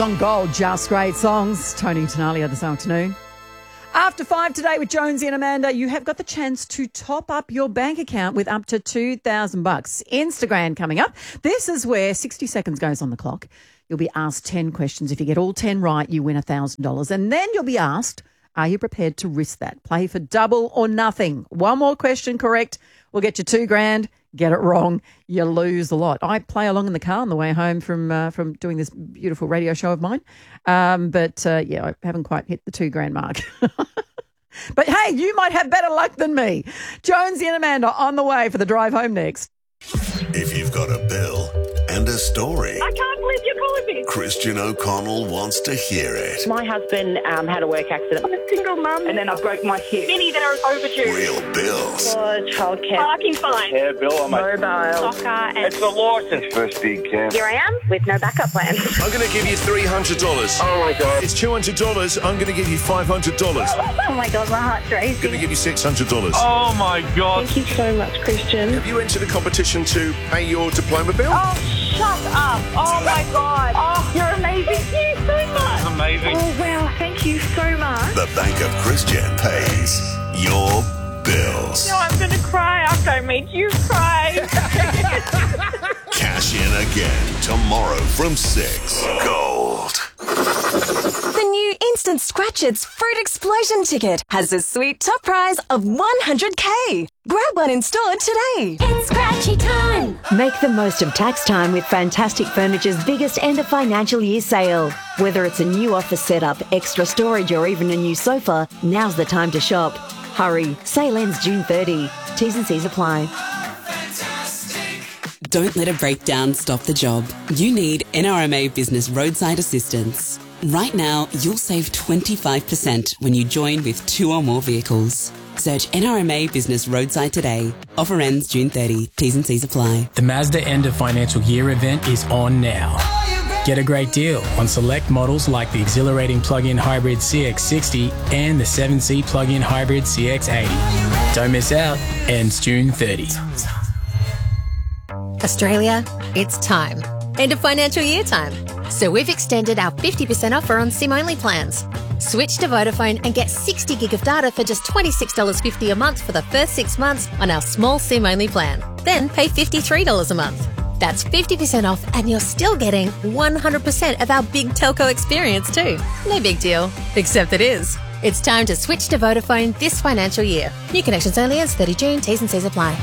On Gold, just great songs. Tony Tenalia this afternoon. After 5 today with Jonesy and Amanda, you have got the chance to top up your bank account with up to $2,000. Instagram coming up. This is where 60 seconds goes on the clock. You'll be asked 10 questions. If you get all 10 right, you win $1,000. And then you'll be asked, are you prepared to risk that? Play for double or nothing. One more question correct will get you $2,000. Get it wrong, you lose a lot. I play along in the car on the way home from doing this beautiful radio show of mine. But I haven't quite hit the $2,000 mark. But hey, you might have better luck than me. Jonesy and Amanda on the way for the drive home next. If you've got a bill and a story, I can't believe you're calling me. Christian O'Connell wants to hear it. My husband had a work accident. I'm a single mum and then I broke my hip. Many that are overdue. Real bills. Childcare. Parking fine. Yeah, Bill, Mobile. Soccer and... It's the licence. First big camp. Here I am with no backup plan. I'm going to give you $300. Oh, my God. It's $200. I'm going to give you $500. Oh, my God, my heart's racing. I'm going to give you $600. Oh, my God. Thank you so much, Christian. Have you entered a competition to pay your diploma bill? Oh, shut up. Oh, my God. Oh, you're amazing. Thank you so much. Amazing. Oh, wow. Thank you so much. The Bank of Christian pays your bills. No, I'm going to cry after I make you cry. Cash in again tomorrow from 6. Gold. The new Instant Scratchits Fruit Explosion ticket has a sweet top prize of $100K. Grab one in store today. It's scratchy time. Make the most of tax time with Fantastic Furniture's biggest end of financial year sale. Whether it's a new office setup, extra storage or even a new sofa, now's the time to shop. Hurry, sale ends June 30. T's and C's apply. Don't let a breakdown stop the job. You need NRMA Business Roadside Assistance. Right now, you'll save 25% when you join with 2 or more vehicles. Search NRMA Business Roadside today. Offer ends June 30. T's and C's apply. The Mazda End of Financial Year event is on now. Get a great deal on select models like the exhilarating plug-in hybrid CX-60 and the 7C plug-in hybrid CX-80. Don't miss out. Ends June 30. Australia, it's time. End of financial year time. So we've extended our 50% offer on SIM-only plans. Switch to Vodafone and get 60 gig of data for just $26.50 a month for the first 6 months on our small SIM-only plan. Then pay $53 a month. That's 50% off and you're still getting 100% of our big telco experience too. No big deal, except it is. It's time to switch to Vodafone this financial year. New connections only ends 30 June. T's and C's apply.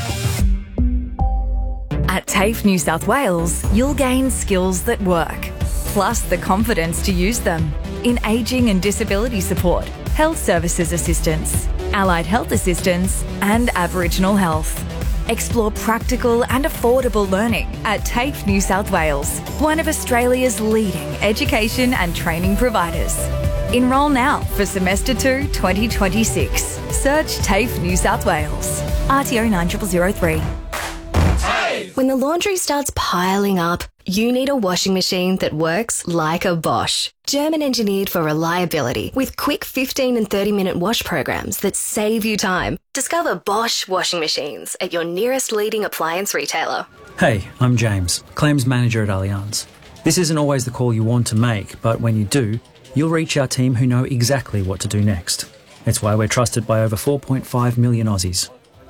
At TAFE New South Wales, you'll gain skills that work, plus the confidence to use them in ageing and disability support, health services assistance, allied health assistance, and Aboriginal health. Explore practical and affordable learning at TAFE New South Wales, one of Australia's leading education and training providers. Enrol now for Semester 2 2026. Search TAFE New South Wales. RTO 9003. When the laundry starts piling up, you need a washing machine that works like a Bosch. German engineered for reliability with quick 15 and 30-minute wash programs that save you time. Discover Bosch washing machines at your nearest leading appliance retailer. Hey, I'm James, Claims Manager at Allianz. This isn't always the call you want to make, but when you do, you'll reach our team who know exactly what to do next. It's why we're trusted by over 4.5 million Aussies.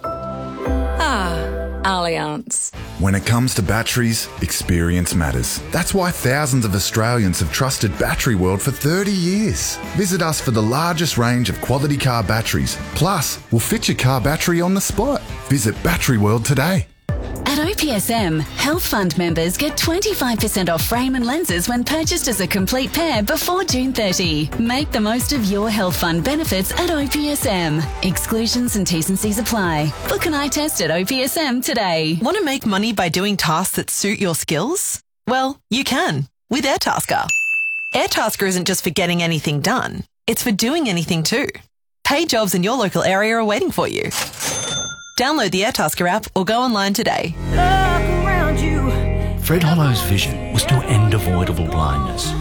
Allianz. When it comes to batteries, experience matters. That's why thousands of Australians have trusted Battery World for 30 years. Visit us for the largest range of quality car batteries. Plus, we'll fit your car battery on the spot. Visit Battery World today. At OPSM, Health Fund members get 25% off frame and lenses when purchased as a complete pair before June 30. Make the most of your Health Fund benefits at OPSM. Exclusions and T's and C's apply. Book an eye test at OPSM today. Want to make money by doing tasks that suit your skills? Well, you can with Airtasker. Airtasker isn't just for getting anything done. It's for doing anything too. Paid jobs in your local area are waiting for you. Download the Airtasker app or go online today. Look around you. Fred Hollow's vision was to end avoidable blindness.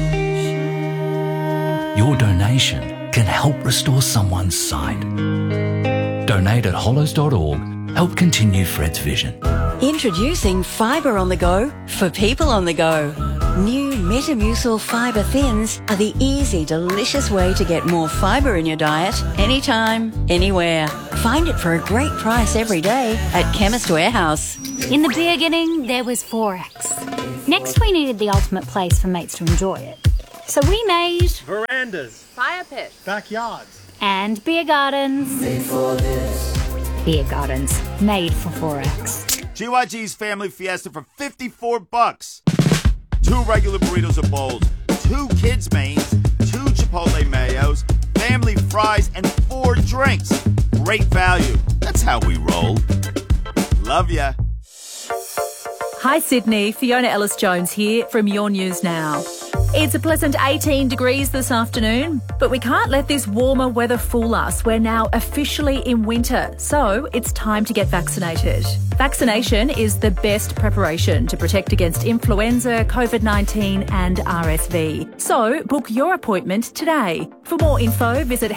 Your donation can help restore someone's sight. Donate at hollows.org. Help continue Fred's vision. Introducing Fibre on the Go for people on the go. New Metamucil Fibre Thins are the easy, delicious way to get more fibre in your diet anytime, anywhere. Find it for a great price every day at Chemist Warehouse. In the beginning, there was Forex. Next, we needed the ultimate place for mates to enjoy it. So we made verandas, fire pits, backyards, and beer gardens. Made for this. Beer gardens made for Forex. GYG's Family Fiesta for $54. 2 regular burritos or bowls, 2 kids mains, 2 Chipotle mayos, family fries, and 4 drinks. Great value. That's how we roll. Love ya. Hi Sydney, Fiona Ellis-Jones here from Your News Now. It's a pleasant 18 degrees this afternoon, but we can't let this warmer weather fool us. We're now officially in winter, so it's time to get vaccinated. Vaccination is the best preparation to protect against influenza, COVID-19 and RSV. So book your appointment today. For more info, visit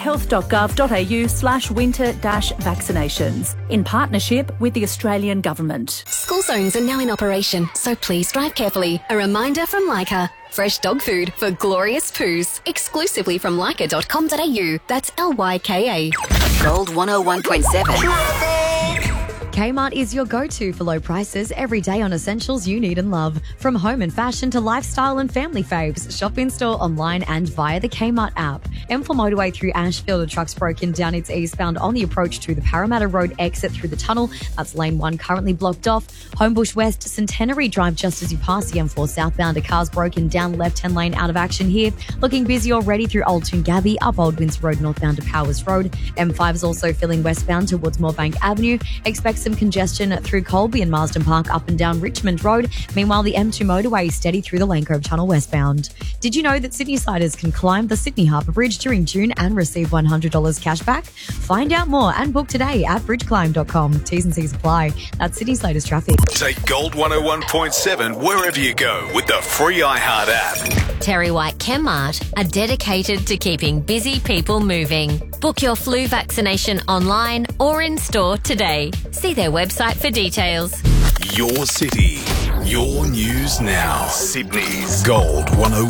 health.gov.au/winter-vaccinations in partnership with the Australian Government. School zones are now in operation, so please drive carefully. A reminder from Leica. Fresh dog food for glorious poos. Exclusively from leica.com.au. That's LYKA. Gold 101.7. Kmart is your go-to for low prices every day on essentials you need and love. From home and fashion to lifestyle and family faves. Shop in-store, online and via the Kmart app. M4 motorway through Ashfield, a truck's broken down its eastbound on the approach to the Parramatta Road exit through the tunnel. That's lane 1 currently blocked off. Homebush West, Centenary Drive just as you pass the M4 southbound. A car's broken down left-hand lane out of action here. Looking busy already through Old Toongabbie, up Old Windsor Road northbound to Powers Road. M5 is also filling westbound towards Moorebank Avenue. Expect some congestion through Colby and Marsden Park up and down Richmond Road. Meanwhile, the M2 motorway is steady through the Lane Cove Tunnel westbound. Did you know that Sydney Siders can climb the Sydney Harbour Bridge during June and receive $100 cash back? Find out more and book today at bridgeclimb.com. T's and C's apply. That's Sydney Siders traffic. Take Gold 101.7 wherever you go with the free iHeart app. Terry White Chemmart are dedicated to keeping busy people moving. Book your flu vaccination online or in store today. See their website for details. Your city, your news now. Sydney's Gold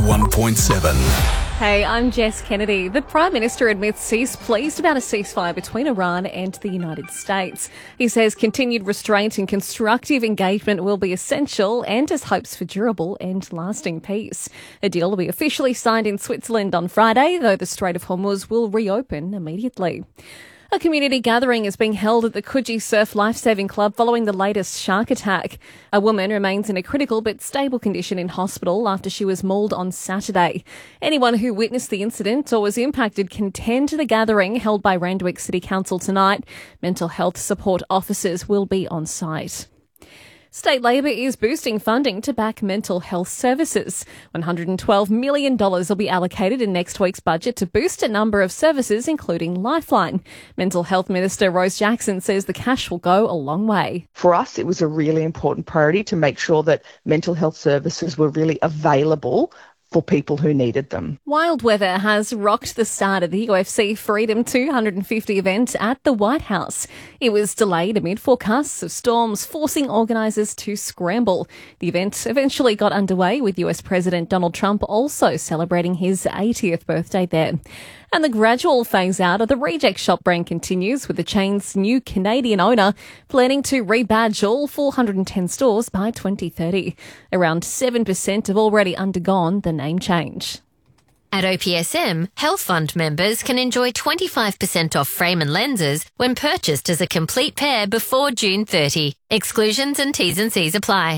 101.7. Hey, I'm Jess Kennedy. The Prime Minister admits he's pleased about a ceasefire between Iran and the United States. He says continued restraint and constructive engagement will be essential and has hopes for durable and lasting peace. A deal will be officially signed in Switzerland on Friday, though the Strait of Hormuz will reopen immediately. A community gathering is being held at the Coogee Surf Lifesaving Club following the latest shark attack. A woman remains in a critical but stable condition in hospital after she was mauled on Saturday. Anyone who witnessed the incident or was impacted can attend to the gathering held by Randwick City Council tonight. Mental health support officers will be on site. State Labor is boosting funding to back mental health services. $112 million will be allocated in next week's budget to boost a number of services, including Lifeline. Mental Health Minister Rose Jackson says the cash will go a long way. For us, it was a really important priority to make sure that mental health services were really available for people who needed them. Wild weather has rocked the start of the UFC Freedom 250 event at the White House. It was delayed amid forecasts of storms, forcing organisers to scramble. The event eventually got underway with US President Donald Trump also celebrating his 80th birthday there. And the gradual phase out of the Reject Shop brand continues, with the chain's new Canadian owner planning to rebadge all 410 stores by 2030. Around 7% have already undergone the name change. At OPSM, Health Fund members can enjoy 25% off frame and lenses when purchased as a complete pair before June 30. Exclusions and T's and C's apply.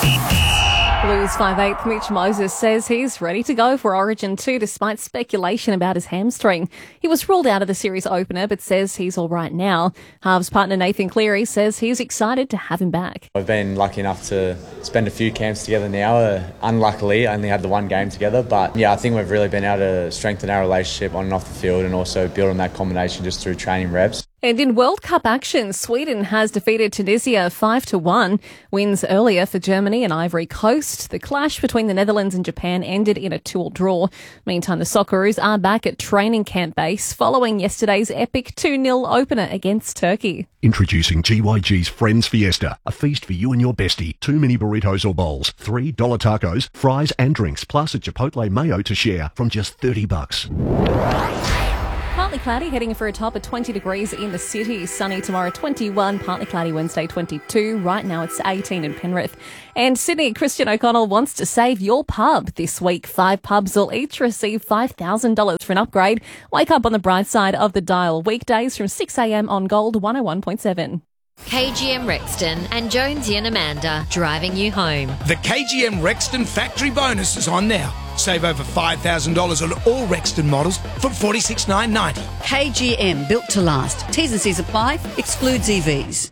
Blues 5'8" Mitch Moses says he's ready to go for Origin 2 despite speculation about his hamstring. He was ruled out of the series opener but says he's all right now. Halves partner Nathan Cleary says he's excited to have him back. I've been lucky enough to spend a few camps together now. Unluckily, I only had the one game together, but yeah, I think we've really been able to strengthen our relationship on and off the field and also build on that combination just through training reps. And in World Cup action, Sweden has defeated Tunisia 5-1. Wins earlier for Germany and Ivory Coast. The clash between the Netherlands and Japan ended in a 2-2 draw. Meantime, the Socceroos are back at training camp base following yesterday's epic 2-0 opener against Turkey. Introducing GYG's Friends Fiesta, a feast for you and your bestie. 2 mini burritos or bowls, $3 tacos, fries and drinks, plus a Chipotle mayo to share from just $30. Partly cloudy, heading for a top of 20 degrees in the city. Sunny tomorrow, 21. Partly cloudy Wednesday, 22. Right now it's 18 in Penrith. And Sydney, Christian O'Connell wants to save your pub this week. 5 pubs will each receive $5,000 for an upgrade. Wake up on the bright side of the dial. Weekdays from 6 a.m. on Gold 101.7. KGM Rexton and Jonesy and Amanda driving you home. The KGM Rexton factory bonus is on now. Save over $5,000 on all Rexton models from $46,990. KGM, built to last. T's and C's apply. Excludes EVs.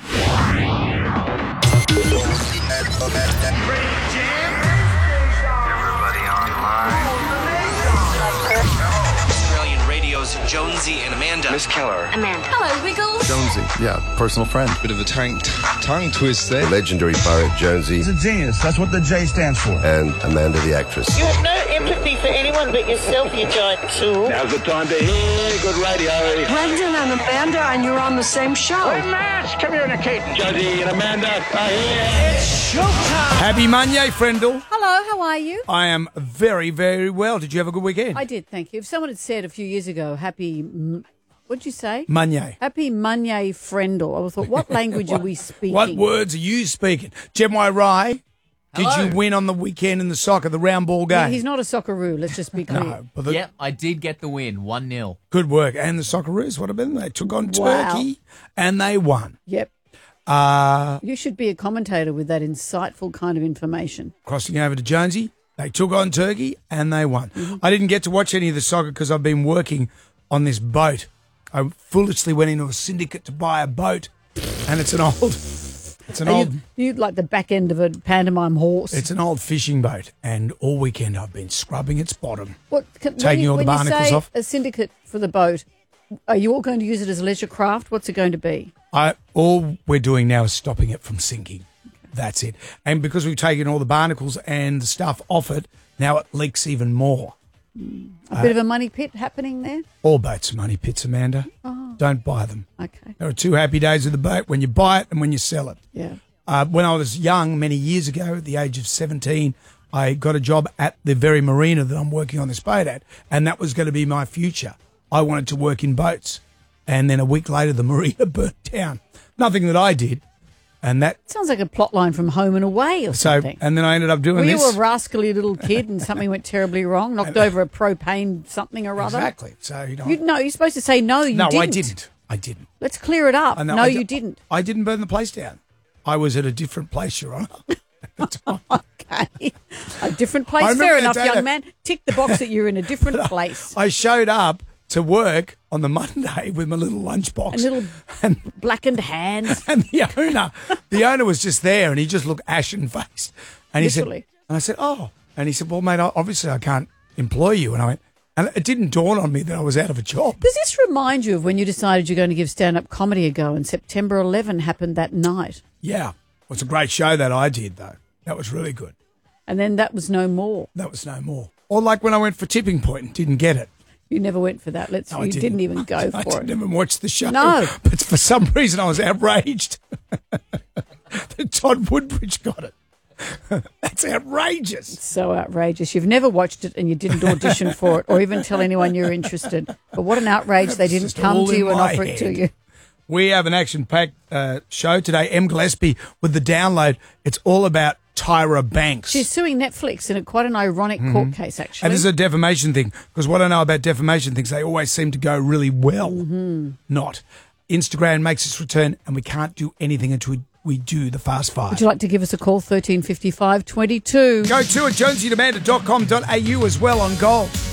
Australian Radio's Jonesy and Amanda. Miss Keller. Amanda. Hello, Wiggles. Jonesy, yeah, personal friend. Bit of a tongue twist there. The legendary poet Jonesy. He's a genius. That's what the J stands for. And Amanda the actress. You have no empathy for anyone but yourself, you giant tool. Now's the time to hear good radio. Brendan and Amanda, and you're on the same show. We're mass communicating. Jonesy and Amanda are here. It's showtime. Happy Monday, friendle. Hello, how are you? I am very, very well. Did you have a good weekend? I did, thank you. If someone had said a few years ago, what'd you say? Monday. Happy Monday, friendle. I thought, what language are we speaking? What words are you speaking? Jemwai Rai, did you win on the weekend in the soccer, the round ball game? He's not a Socceroo, let's just be clear. No, but Yep, I did get the win, 1-0. Good work. And the Socceroos, what about them? They took on Turkey and they won. Yep. You should be a commentator with that insightful kind of information. Crossing over to Jonesy, they took on Turkey and they won. Mm-hmm. I didn't get to watch any of the soccer because I've been working on this boat. I foolishly went into a syndicate to buy a boat, and it's an old. You like the back end of a pantomime horse. It's an old fishing boat, and all weekend I've been scrubbing its bottom, taking when all the barnacles you say off. A syndicate for the boat, are you all going to use it as a leisure craft? What's it going to be? All we're doing now is stopping it from sinking. That's it. And because we've taken all the barnacles and the stuff off it, now it leaks even more. A bit of a money pit happening there? All boats are money pits, Amanda. Oh. Don't buy them. Okay. There are 2 happy days with the boat, when you buy it and when you sell it. Yeah. When I was young, many years ago, at the age of 17, I got a job at the very marina that I'm working on this boat at, and that was going to be my future. I wanted to work in boats. And then a week later, the marina burnt down. Nothing that I did. And that sounds like a plot line from Home and Away or something. And then I ended up doing this. Were you a rascally little kid and something went terribly wrong? Knocked over a propane something or other? Exactly. So, you're supposed to say no, you didn't. No, I didn't. Let's clear it up. No, you didn't. I didn't burn the place down. I was at a different place, Your Honour. Okay. A different place. Fair enough, young man. Tick the box that you're in a different place. I showed up to work on the Monday with my little lunchbox. And little blackened hands. And the owner was just there and he just looked ashen-faced. And he said, and I said, oh. And he said, well, mate, obviously I can't employ you. And I went, and it didn't dawn on me that I was out of a job. Does this remind you of when you decided you're going to give stand-up comedy a go and September 11 happened that night? Yeah. It was a great show that I did, though. That was really good. And then that was no more. That was no more. Or like when I went for Tipping Point and didn't get it. You never went for that. You didn't even go for it. I didn't even watch the show. No. But for some reason I was outraged that Todd Woodbridge got it. That's outrageous. It's so outrageous. You've never watched it and you didn't audition for it or even tell anyone you're interested. But what an outrage they didn't come to you and offer it to you. We have an action-packed show today. Em Gillespie with The Download. It's all about Tyra Banks. She's suing Netflix in quite an ironic court case, actually. And this is a defamation thing, because what I know about defamation things, they always seem to go really well. Not. Instagram makes its return, and we can't do anything until we do the Fast Five. Would you like to give us a call? 1355 22. Go to it, jonesyandamanda.com.au as well on Gold.